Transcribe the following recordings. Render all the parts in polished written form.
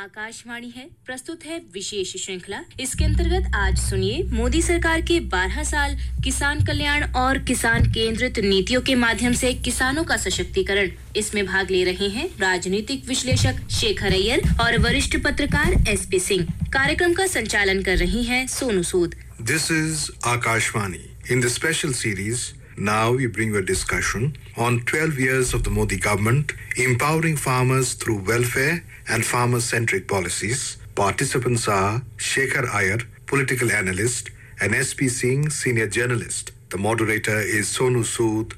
आकाशवाणी है, प्रस्तुत है विशेष श्रृंखला। इसके अंतर्गत आज सुनिए मोदी सरकार के 12 साल किसान कल्याण और किसान केंद्रित नीतियों के माध्यम से किसानों का सशक्तिकरण। इसमें भाग ले रहे हैं राजनीतिक विश्लेषक शेखर अय्यर और वरिष्ठ पत्रकार एसपी सिंह। कार्यक्रम का संचालन कर रही हैं Sonu Sood. This is Akashvani. In the special series, now we bring you a discussion on 12 years of the Modi government empowering farmers through welfare and farmer-centric policies. Participants are Shekhar Iyer, political analyst, and SP Singh, senior journalist. The moderator is Sonu Sood.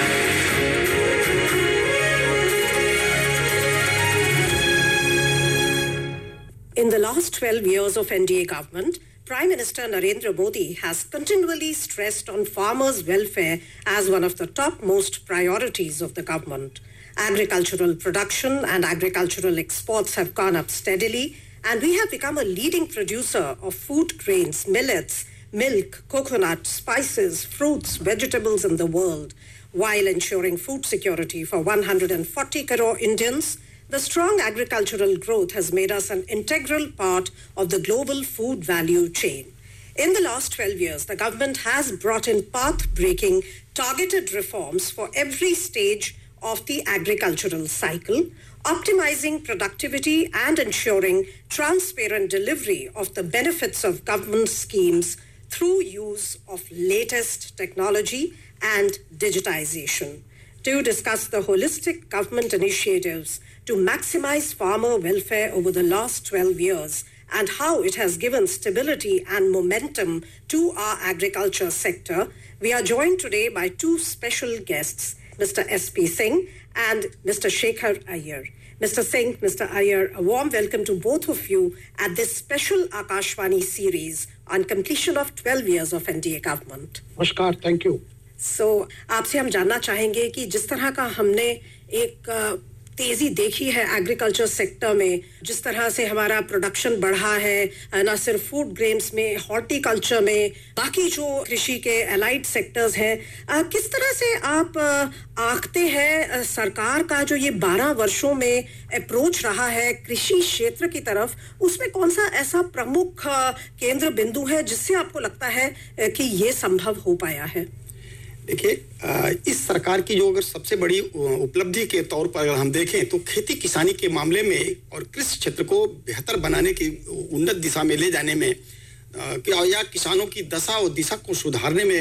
In the last 12 years of NDA government, Prime Minister Narendra Modi has continually stressed on farmers' welfare as one of the topmost priorities of the government. Agricultural production and agricultural exports have gone up steadily, and we have become a leading producer of food grains, millets, milk, coconut, spices, fruits, vegetables in the world, while ensuring food security for 140 crore Indians. The strong agricultural growth has made us an integral part of the global food value chain. In the last 12 years, the government has brought in path-breaking, targeted reforms for every stage of the agricultural cycle, optimizing productivity and ensuring transparent delivery of the benefits of government schemes through use of latest technology and digitization. To discuss the holistic government initiatives to maximize farmer welfare over the last 12 years and how it has given stability and momentum to our agriculture sector, we are joined today by two special guests, Mr. S.P. Singh and Mr. Shekhar Iyer. Mr. Singh, Mr. Iyer, a warm welcome to both of you at this special Akashvani series on completion of 12 years of NDA government. Namaskar, thank you. So, आपसे हम जानना चाहेंगे कि जिस तरह का हमने एक तेजी देखी है एग्रीकल्चर सेक्टर में, जिस तरह से हमारा प्रोडक्शन बढ़ा है ना सिर्फ फूड ग्रेन्स में, हॉर्टिकल्चर में, बाकी जो कृषि के एलाइड सेक्टर्स हैं, किस तरह से आप आंकते हैं सरकार का जो ये 12 वर्षों में अप्रोच रहा है कृषि क्षेत्र की तरफ, उसमें कौन सा ऐसा प्रमुख केंद्र बिंदु है जिससे आपको लगता है कि ये संभव हो पाया है? देखिए, इस सरकार की जो अगर सबसे बड़ी उपलब्धि के तौर पर अगर हम देखें तो खेती किसानी के मामले में और कृषि क्षेत्र को बेहतर बनाने की उन्नत दिशा में ले जाने में या किसानों की दशा और दिशा को सुधारने में